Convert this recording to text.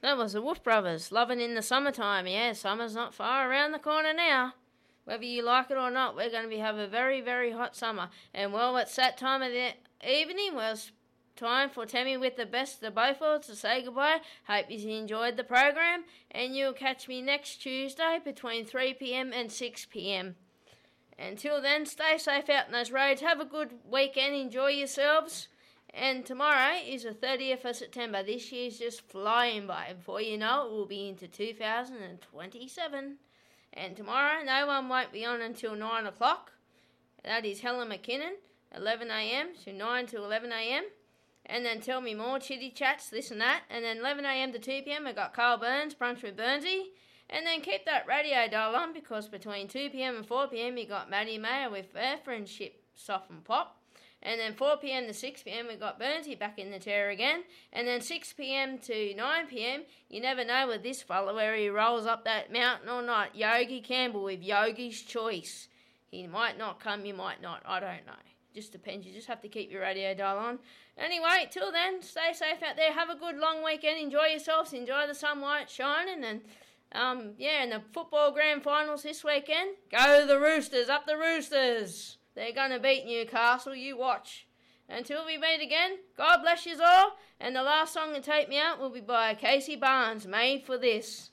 That was the Wolf Brothers, Loving in the Summertime. Yeah, summer's not far around the corner now. Whether you like it or not, we're going to have a very, very hot summer. And well, it's that time of the evening. Well, it's time for Tammy with the best of both worlds to say goodbye. Hope you enjoyed the program. And you'll catch me next Tuesday between 3 p.m. and 6 p.m. Until then, stay safe out in those roads. Have a good weekend. Enjoy yourselves. And tomorrow is the 30th of September. This year's just flying by. Before you know it, we'll be into 2027. And tomorrow, no one won't be on until 9 o'clock. That is Helen McKinnon, 11 a.m. to 9 to 11 a.m. And then Tell Me More, chitty chats, this and that. And then 11 a.m. to 2 p.m. I've got Carl Burns, Brunch with Burnsy. And then keep that radio dial on, because between 2 p.m. and 4 p.m. you got Maddie Mayer with her friendship, Soft and Pop. And then 4 p.m. to 6 p.m. we got Burnsy back in the chair again. And then 6 p.m. to 9 p.m. you never know with this fella where he rolls up that mountain or not. Yogi Campbell with Yogi's Choice. He might not come, you might not. I don't know. Just depends. You just have to keep your radio dial on. Anyway, till then, stay safe out there. Have a good long weekend. Enjoy yourselves. Enjoy the sunlight shining. And and the football grand finals this weekend. Go the Roosters. Up the Roosters. They're going to beat Newcastle, you watch. Until we meet again, God bless you all. And the last song to take me out will be by Casey Barnes, Made for This.